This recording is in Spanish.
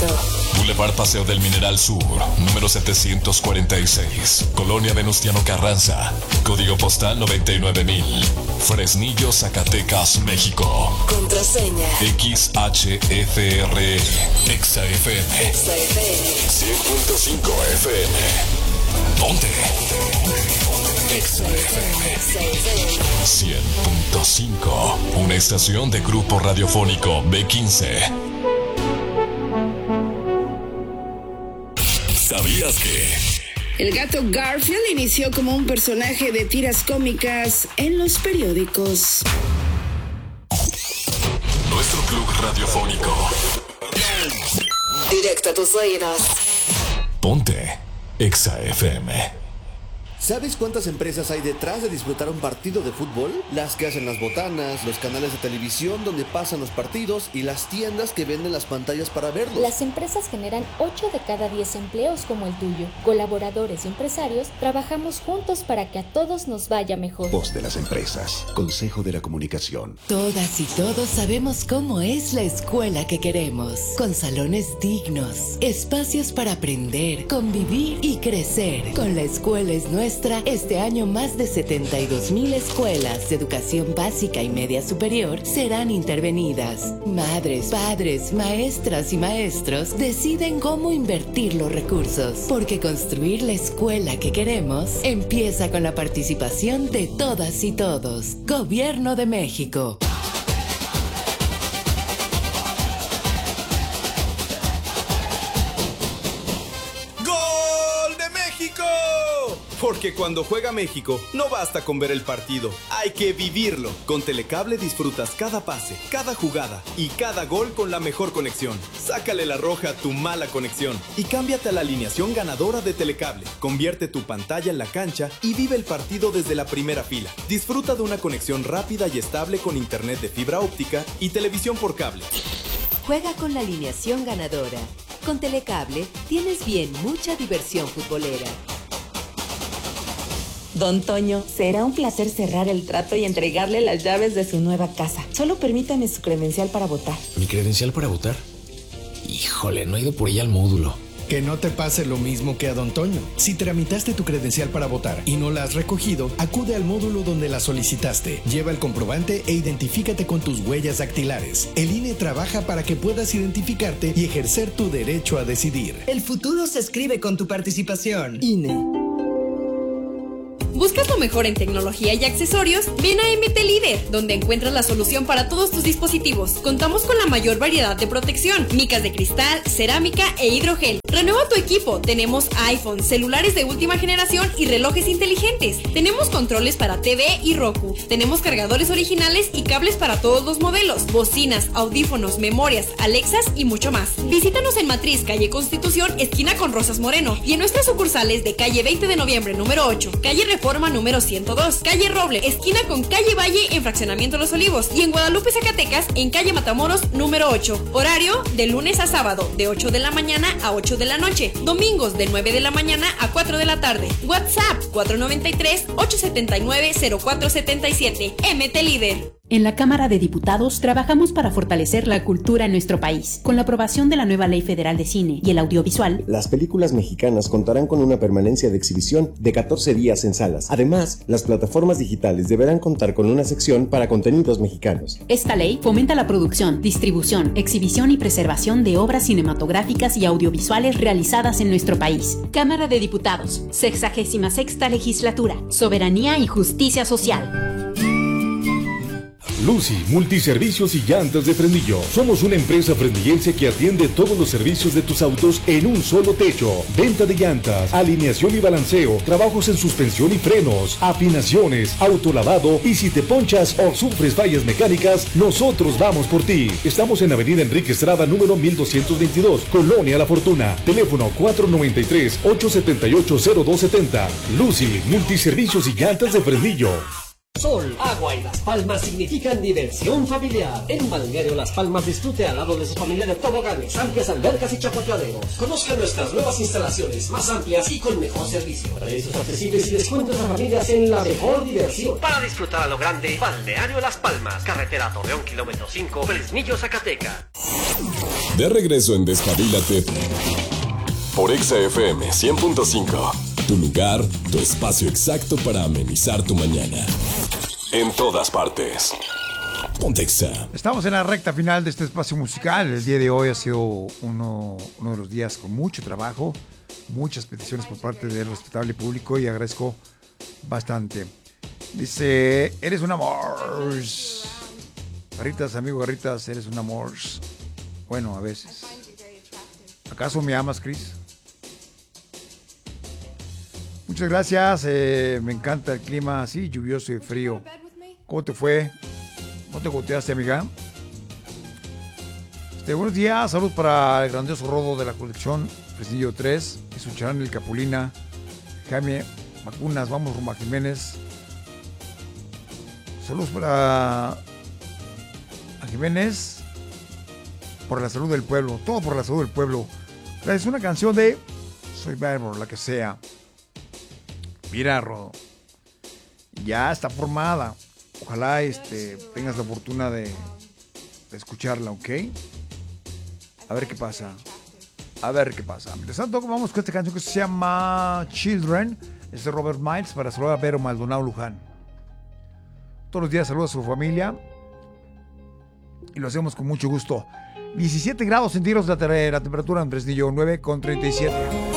Abierto. Boulevard Paseo del Mineral Sur, número 746, Colonia Venustiano Carranza, código postal 99000, Fresnillo, Zacatecas, México. Contraseña XHFR, XFM, 100.5 FM. Ponte. XFM 100.5, una estación de Grupo Radiofónico B15. ¿Sabías que? El gato Garfield inició como un personaje de tiras cómicas en los periódicos. Nuestro club radiofónico. Directo a tus oídos. Ponte Exa FM. ¿Sabes cuántas empresas hay detrás de disfrutar un partido de fútbol? Las que hacen las botanas, los canales de televisión donde pasan los partidos y las tiendas que venden las pantallas para verlos. Las empresas generan 8 de cada 10 empleos como el tuyo. Colaboradores y empresarios trabajamos juntos para que a todos nos vaya mejor. Voz de las empresas. Consejo de la Comunicación. Todas y todos sabemos cómo es la escuela que queremos. Con salones dignos, espacios para aprender, convivir y crecer. Con La Escuela es Nuestra, este año más de 72,000 escuelas de educación básica y media superior serán intervenidas. Madres, padres, maestras y maestros deciden cómo invertir los recursos, porque construir la escuela que queremos empieza con la participación de todas y todos. Gobierno de México. Porque cuando juega México, no basta con ver el partido, hay que vivirlo. Con Telecable disfrutas cada pase, cada jugada y cada gol con la mejor conexión. Sácale la roja a tu mala conexión y cámbiate a la alineación ganadora de Telecable. Convierte tu pantalla en la cancha y vive el partido desde la primera fila. Disfruta de una conexión rápida y estable con internet de fibra óptica y televisión por cable. Juega con la alineación ganadora. Con Telecable tienes bien mucha diversión futbolera. Don Toño, será un placer cerrar el trato y entregarle las llaves de su nueva casa. Solo permítame su credencial para votar. ¿Mi credencial para votar? Híjole, no he ido por ella al módulo. Que no te pase lo mismo que a Don Toño. Si tramitaste tu credencial para votar y no la has recogido, acude al módulo donde la solicitaste. Lleva el comprobante e identifícate con tus huellas dactilares. El INE trabaja para que puedas identificarte y ejercer tu derecho a decidir. El futuro se escribe con tu participación. INE. ¿Buscas lo mejor en tecnología y accesorios? Ven a MT Líder, donde encuentras la solución para todos tus dispositivos. Contamos con la mayor variedad de protección, micas de cristal, cerámica e hidrogel. Renueva tu equipo. Tenemos iPhone, celulares de última generación y relojes inteligentes. Tenemos controles para TV y Roku. Tenemos cargadores originales y cables para todos los modelos, bocinas, audífonos, memorias, Alexas y mucho más. Visítanos en Matriz, calle Constitución, esquina con Rosas Moreno, y en nuestras sucursales de calle 20 de noviembre número 8, calle Reforma número 102, calle Roble, esquina con calle Valle en Fraccionamiento Los Olivos, y en Guadalupe, Zacatecas, en calle Matamoros número 8. Horario de lunes a sábado, de 8 de la mañana a 8 de la noche. Domingos de 9 de la mañana a 4 de la tarde. WhatsApp 493-879-0477. MT Líder. En la Cámara de Diputados trabajamos para fortalecer la cultura en nuestro país. Con la aprobación de la nueva Ley Federal de Cine y el Audiovisual, las películas mexicanas contarán con una permanencia de exhibición de 14 días en salas. Además, las plataformas digitales deberán contar con una sección para contenidos mexicanos. Esta ley fomenta la producción, distribución, exhibición y preservación de obras cinematográficas y audiovisuales realizadas en nuestro país. Cámara de Diputados, 66ª Legislatura, Soberanía y Justicia Social. Lucy, multiservicios y llantas de Fresnillo. Somos una empresa fresnillense que atiende todos los servicios de tus autos en un solo techo. Venta de llantas, alineación y balanceo, trabajos en suspensión y frenos, afinaciones, autolavado, y si te ponchas o sufres fallas mecánicas, nosotros vamos por ti. Estamos en Avenida Enrique Estrada, número 1222, Colonia La Fortuna. Teléfono 493-878-0270. Lucy, multiservicios y llantas de Fresnillo. Sol, agua y Las Palmas significan diversión familiar. En Balneario Las Palmas disfrute al lado de su familia de toboganes, amplias albercas y chapoteaderos. Conozca nuestras nuevas instalaciones, más amplias y con mejor servicio. Precios accesibles y descuentos a familias en la mejor diversión. Para disfrutar a lo grande, Balneario Las Palmas, carretera Torreón, kilómetro 5, Fresnillo, Zacatecas. De regreso en Despabilate por Exa FM 100.5. Tu lugar, tu espacio exacto para amenizar tu mañana. En todas partes. Ponte Exa. Estamos en la recta final de este espacio musical. El día de hoy ha sido uno de los días con mucho trabajo, muchas peticiones por parte del respetable público y agradezco bastante. Dice, eres un amor. Garritas, amigo Garritas, eres un amor. Bueno, a veces. ¿Acaso me amas, Chris? Muchas gracias. Me encanta el clima así, lluvioso y frío. ¿Cómo te fue? ¿No te goteaste, amiga? Buenos días. Saludos para el grandioso rodo de la colección Fresnillo 3. Escucharán el Capulina. Jaime Vacunas. Vamos rumbo a Jiménez. Saludos para a Jiménez. Por la salud del pueblo. Todo por la salud del pueblo. Es una canción de Soy Bárbaro, la que sea. Mira, Rodo. Ya está formada. Ojalá tengas la fortuna de escucharla, ¿ok? A ver qué pasa. Mientras tanto, vamos con esta canción que se llama Children. Es de Robert Miles para saludar a Vero Maldonado Luján. Todos los días saluda a su familia. Y lo hacemos con mucho gusto. 17 grados centígrados la temperatura en Fresnillo, 9,37.